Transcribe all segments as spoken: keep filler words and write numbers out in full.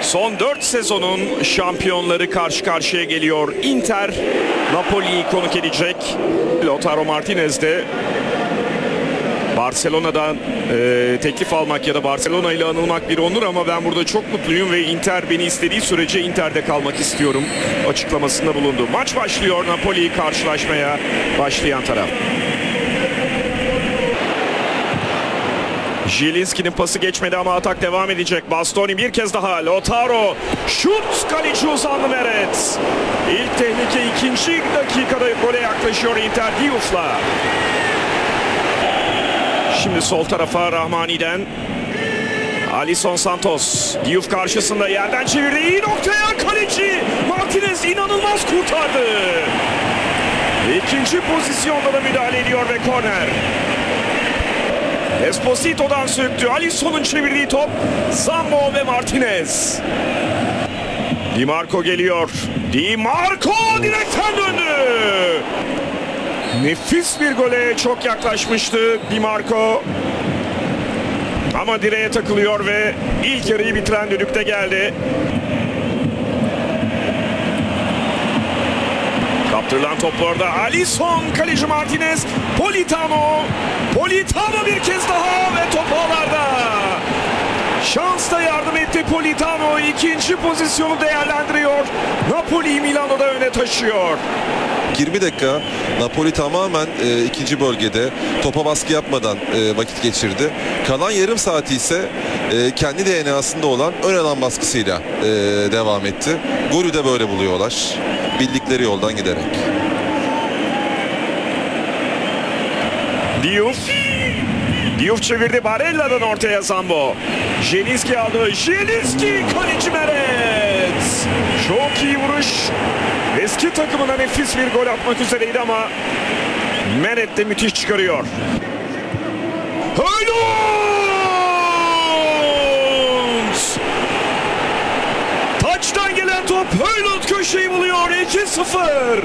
Son dört sezonun şampiyonları karşı karşıya geliyor. Inter Napoli'yi konuk edecek. Lautaro Martinez de Barcelona'dan e, teklif almak ya da Barcelona ile anılmak bir onur ama ben burada çok mutluyum ve Inter beni istediği sürece Inter'de kalmak istiyorum açıklamasında bulundu. Maç başlıyor, Napoli'yi karşılaşmaya başlayan taraf. Zielinski'nin pası geçmedi ama atak devam edecek. Bastoni bir kez daha. Lautaro. Şut. Kaleci uzandı Meret. İlk tehlike ikinci dakikada gole yaklaşıyor Inter Diouf'la. Şimdi sol tarafa Rahmani'den Alisson Santos. Diouf karşısında yerden çevirdi. İyi noktaya kaleci. Martinez inanılmaz kurtardı. İkinci pozisyonda da müdahale ediyor ve korner. Esposito'dan söktü. Alisson'un çevirdiği top. Zambo ve Martinez. Di Marco geliyor. Di Marco direkten döndü. Nefis bir gole çok yaklaşmıştı Di Marco. Ama direğe takılıyor ve ilk yarıyı bitiren düdükte geldi. Kaptırılan toplarda Alisson, kaleci Martinez, Politano. Politano bir kez daha ve top ağlarda. Şans da yardım etti Politano. İkinci pozisyonu değerlendiriyor. Napoli Milano'da öne taşıyor. yirmi dakika Napoli tamamen e, ikinci bölgede topa baskı yapmadan e, vakit geçirdi. Kalan yarım saati ise e, kendi D N A'sında olan ön alan baskısıyla e, devam etti. Golü de böyle buluyorlar. Bildikleri yoldan giderek. Diouf. Diouf çevirdi, Barella'dan ortaya Zambo. Zielinski aldı. Zielinski, kaleci Meret. Çok iyi vuruş. Eski takımına nefis bir gol atmak üzereydi ama Meret de müthiş çıkarıyor. Højlund! Taçtan gelen top Højlund köşeyi buluyor. iki sıfır.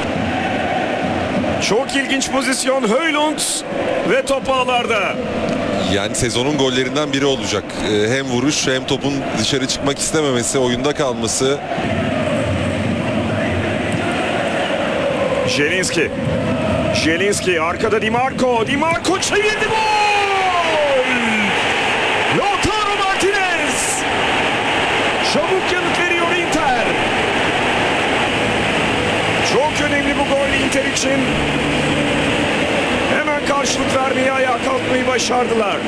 Çok ilginç pozisyon Højlund ve top ağlarda. Yani sezonun gollerinden biri olacak. E, hem vuruş hem topun dışarı çıkmak istememesi, oyunda kalması. Zielinski. Zielinski arkada Di Marco. Di Marco çevirdi, gol! Lautaro Martinez. Çabuk yanıt veriyor Inter. Çok önemli bu gol Inter için. Hemen karşılık vermeye, ayağa kalkmayı başardılar.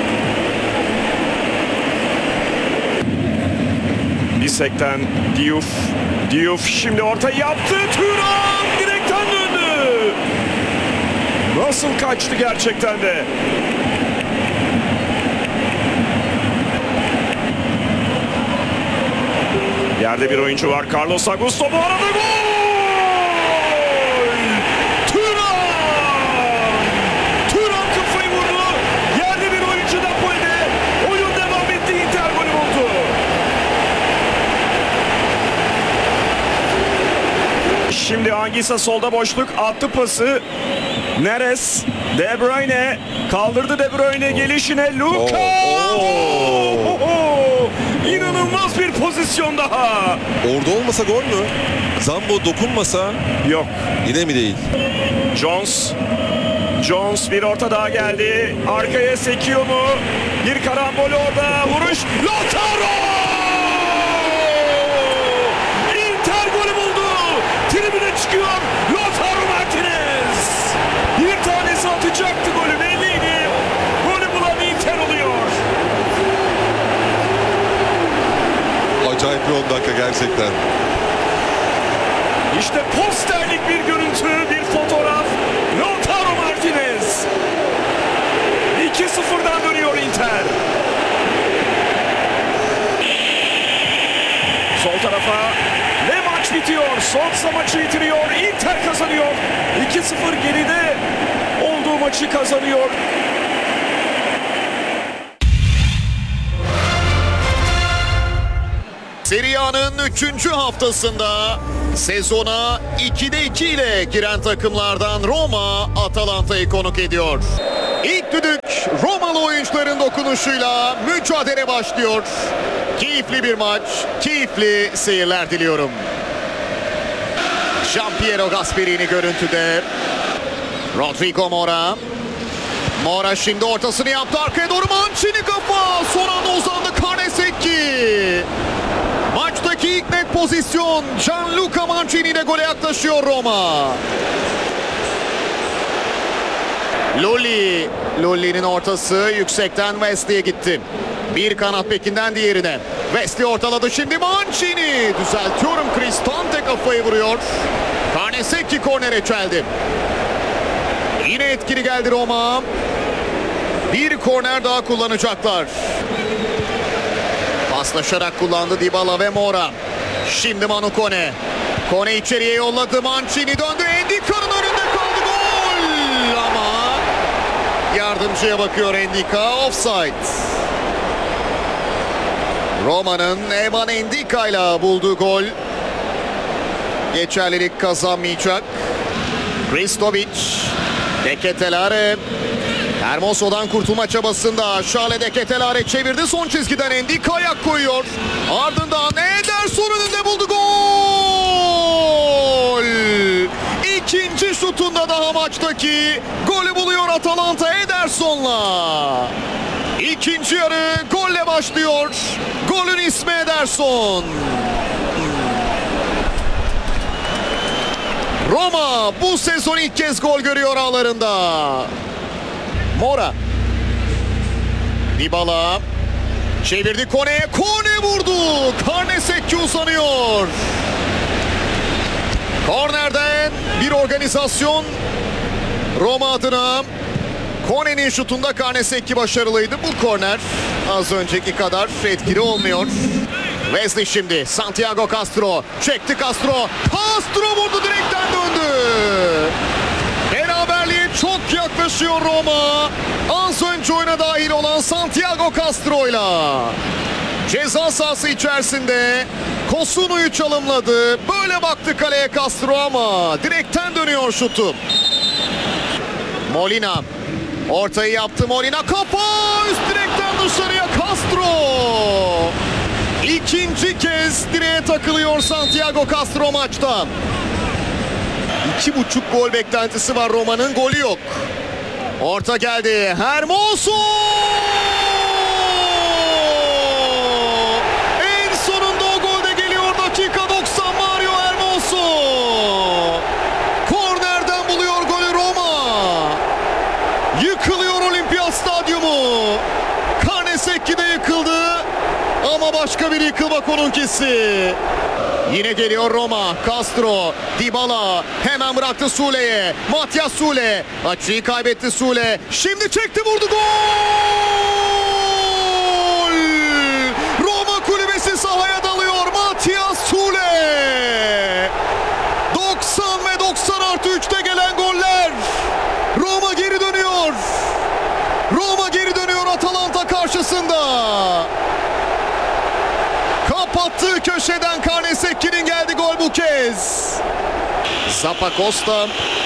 Bisek'ten Diouf. Diouf şimdi ortayı yaptı. Thuram direkten döndü. Nasıl kaçtı gerçekten de. Yerde bir oyuncu var. Carlos Augusto bu arada gol! Thuram! Thuram kafayı vurdu. Yerde bir oyuncu Napoli'de. Oyun devam etti. Inter golü buldu. Şimdi Anguissa solda boşluk attı pası. Neres, De Bruyne kaldırdı, De Bruyne gelişine Luka. Oo, oo. Oo. İnanılmaz bir pozisyon daha. Orada olmasa gol mü? Zambo dokunmasa Yok. yine mi değil? Jones. Jones bir orta daha geldi. Arkaya sekiyor mu? Bir karambol orada. Vuruş. Lautaro! Inter golü buldu. Tribüne çıkıyor. Lautaro Martinez. Bir tanesi atacaktı, golü belliydi. Golü bulan Inter oluyor. Acayip bir on dakika gerçekten. İşte posterlik bir görüntü, bir fotoğraf. Lautaro Martinez. iki sıfırdan dönüyor Inter. Sol tarafa ve maç bitiyor. Sonsa maçı bitiriyor. Inter kazanıyor. iki sıfır geride olduğu maçı kazanıyor. Serie A'nın üçüncü haftasında sezona ikide iki ile giren takımlardan Roma Atalanta'yı konuk ediyor. İlk düdük Romalı oyuncuların dokunuşuyla mücadele başlıyor. Keyifli bir maç, keyifli seyirler diliyorum. Gianpiero Gasperini görüntüde. Rodrigo Mora. Mora şimdi ortasını yaptı. Arkaya doğru Mancini kafa. Son anda uzandı Karnesecki. Maçtaki ilk net pozisyon. Gianluca Mancini ile gole yaklaşıyor Roma. Lully. Lully'nin ortası yüksekten Wesley'e gitti. Bir kanat bekinden diğerine. Wesley ortaladı şimdi Mancini. Düzeltiyorum, Cristante kafayı vuruyor. Karnesecki kornere çeldi. Yine etkili geldi Roma. Bir korner daha kullanacaklar. Paslaşarak kullandı Dybala ve Mora. Şimdi Manu Kone. Kone içeriye yolladı. Mancini döndü. Endica'nın önünde kaldı. Gol! Ama yardımcıya bakıyor Endica. Offside. Roma'nın Evan Endica ile bulduğu gol geçerlilik kazanmayacak. Kristovic. De Ketelare. Hermoso'dan kurtulma çabasında. Charles De Ketelare çevirdi. Son çizgiden Endica ayak koyuyor. Ardından Ederson önünde buldu. Gol! İkinci şutunda daha maçtaki golü buluyor Atalanta Ederson'la. İkinci yarı golle başlıyor. Golün ismi Ederson. Roma bu sezon ilk kez gol görüyor ağlarında. Mora. Dybala. Çevirdi Kone'ye. Kone vurdu. Karnesecki uzanıyor. Kornerden bir organizasyon Roma adına. Kone'nin şutunda Karnesecki başarılıydı. Bu korner az önceki kadar etkili olmuyor. Wesley şimdi. Santiago Castro. Çekti Castro. Castro vurdu, direkten döndü. Beraberliğe çok yaklaşıyor Roma. Az önce oyuna dahil olan Santiago Castro'yla. Ceza sahası içerisinde Kosunu'yu çalımladı. Böyle baktı kaleye Castro ama direkten dönüyor şutu. Molina. Ortayı yaptı Molina. Kafa üst direkten dışarıya Castro. İkinci kez direğe takılıyor Santiago Castro maçta. İki buçuk gol beklentisi var Roma'nın, golü yok. Orta geldi. Hermoso! En sonunda o gol de geliyor. Dakika doksan, Mario Hermoso. Kornerden buluyor golü Roma. Yıkılıyor Olimpiyat Stadyumu. Karnesecki de yıkıldı. Ama başka bir yıkılmak onunkisi. Yine geliyor Roma. Castro, Dybala hemen bıraktı Sule'ye. Matias Sule. Açıyı kaybetti Sule. Şimdi çekti, vurdu. Gol! Roma kulübesi sahaya dalıyor. Matias Sule. doksan ve doksan artı üçte gelen goller. Roma geri dönüyor. Roma geri dönüyor Atalanta karşısında. Kapattığı köşeden Karnesecki'nin geldi gol bu kez. Zappacosta.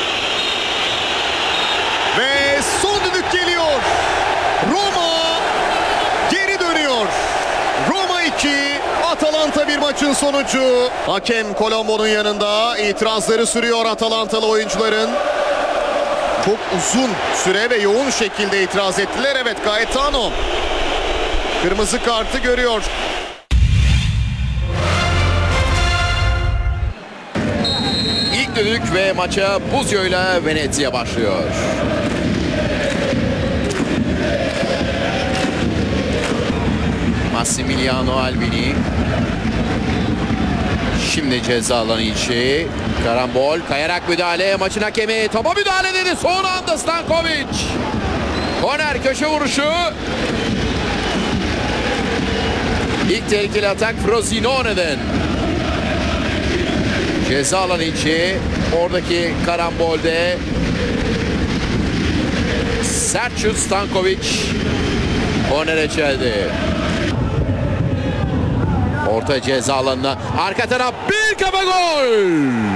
Ve son düdük geliyor. Roma geri dönüyor. Roma iki, Atalanta bir maçın sonucu. Hakem Colombo'nun yanında itirazları sürüyor Atalantalı oyuncuların. Çok uzun süre ve yoğun şekilde itiraz ettiler. Evet, Gaetano kırmızı kartı görüyor. İlk düdük ve maça Buzio'yla Venezia başlıyor. Massimiliano Albini. Şimdi ceza alanı içi. Karambol, kayarak müdahale. Maçın hakemi topa müdahale dedi. Son anda Stankovic. Korner köşe vuruşu. İlk tehlikeli atak Frosinone'den. Ceza alanı içi. Oradaki karambolde sert şut Stankovic. Kornere çeldi. Orta ceza alanına. Arka taraf, bir kafa gol.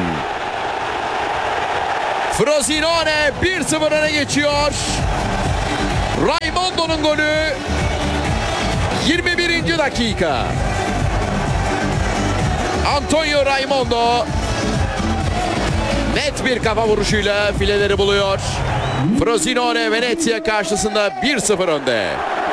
Frosinone bir sıfır öne geçiyor. Raimondo'nun golü yirmi birinci dakika. Antonio Raimondo net bir kafa vuruşuyla fileleri buluyor. Frosinone Venezia karşısında bir sıfır önde.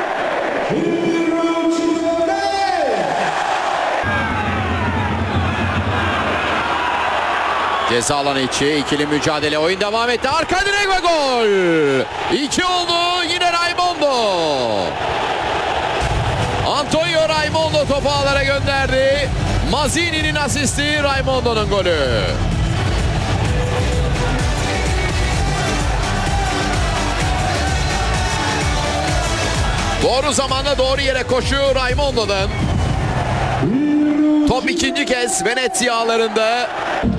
Ceza alanı içi ikili mücadele, oyun devam etti. Arka direk ve gol. İki oldu, yine Raimondo. Antonio Raimondo topu ağlara gönderdi. Mazzini'nin asisti, Raimondo'nun golü. Doğru zamanda doğru yere koşuyor Raimondo'dan. Top ikinci kez Venezia ağlarında.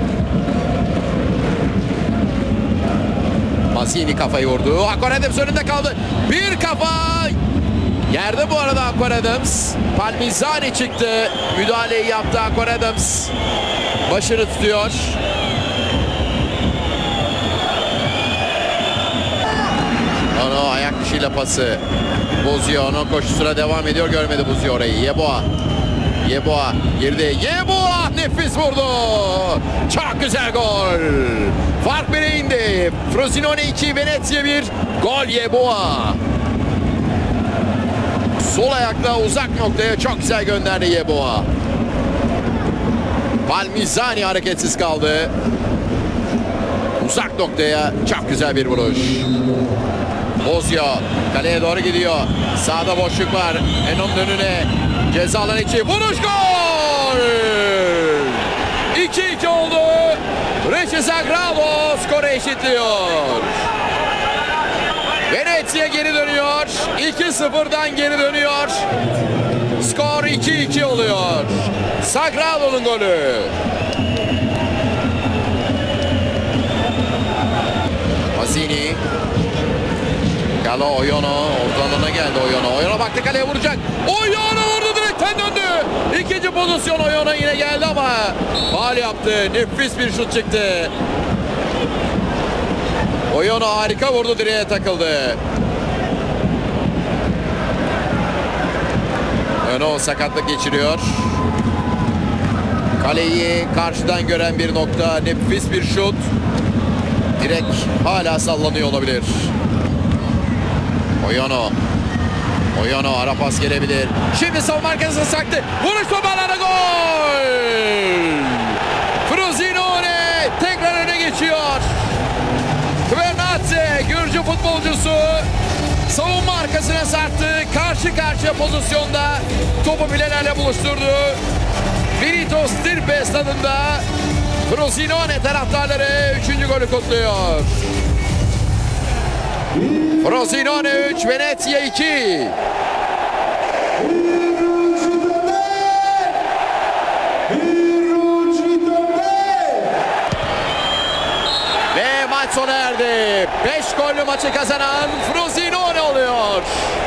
Mazzini kafayı vurdu. Aquaradams önünde kaldı. Bir kafa. Yerde bu arada Aquaradams. Palmizzani çıktı. Müdahaleyi yaptı Aquaradams. Başını tutuyor. Ono ayak dışıyla pası. Bozuyor. Onun koşusuna devam ediyor. Görmedi Bozuyor orayı. Yeboah. Yeboah girdi. Yeboah nefis vurdu. Çok güzel gol. Fark bire indi. Frosinone iki, Venezia bir. Gol Yeboah. Sol ayakla uzak noktaya çok güzel gönderdi Yeboah. Palmizzani hareketsiz kaldı. Uzak noktaya çok güzel bir vuruş. Bozio kaleye doğru gidiyor. Sağda boşluk var. Enon'un önüne. Ceza alanı içi. Vuruş gol! iki iki oldu. Recep Sagrado skoru eşitliyor. Venezia geri dönüyor. iki sıfırdan geri dönüyor. Skor iki iki oluyor. Sagrado'nun golü. Mazzini. Galo Oyono. Ortalığına geldi Oyono. Oyono baktı kaleye vuracak. Oyono vurdu, direkten döndü. İkinci pozisyon Oyono yine geldi ama faul yaptı. Nefis bir şut çıktı. Oyono harika vurdu, direğe takıldı. Oyono sakatlık geçiriyor. Kaleyi karşıdan gören bir nokta. Nefis bir şut. Direk hala sallanıyor olabilir. Oyono. Oyono ara pas gelebilir. Şimdi savunma arkasına saktı. Vuruş topu alana, gol! Frosinone tekrar öne geçiyor. Kvernatze, Gürcü futbolcusu, savunma arkasına sarktı. Karşı karşıya pozisyonda topu bilelerle buluşturdu. Benito Stirpe stadında Frosinone taraftarları üçüncü golü kutluyor. Frosinone üç, Venezia iki. Ve maç sona erdi. beş gollü maçı kazanan Frosinone oluyor.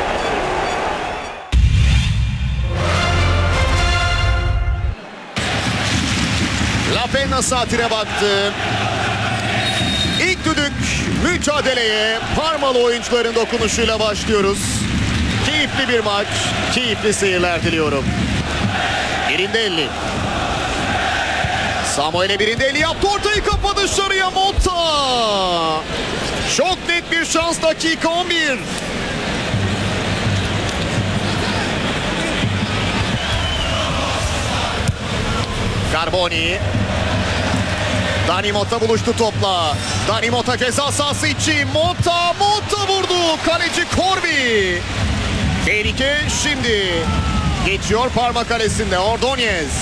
La Penna saatine baktı. İlk düdük mücadeleye Parmalı oyuncuların dokunuşuyla başlıyoruz. Keyifli bir maç, keyifli seyirler diliyorum. Birindelli. Samuel'e Birindelli yaptı, ortayı kafa dışarıya Motta. Çok net bir şans, dakika on bir. Carboni. Dani Motta buluştu topla. Dani Motta ceza sahası içi. Motta, Motta vurdu. Kaleci Corbi. Tehlike şimdi. Geçiyor Parma kalesinde. Ordóñez.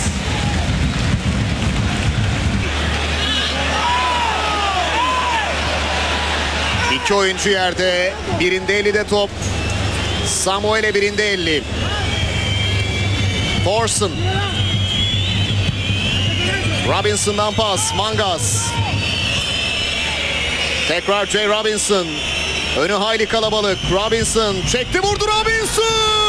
İki oyuncu yerde. Birinde elli de top. Samuel'e birinde elli. Forson. Robinson'dan pas. Mangas. Tekrar Jay Robinson. Önü hayli kalabalık. Robinson çekti, vurdu Robinson.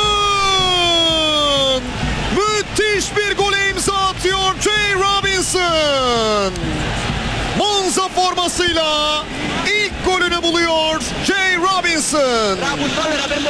Müthiş bir gole imza atıyor Jay Robinson. Monza formasıyla ilk golünü buluyor Jay Robinson.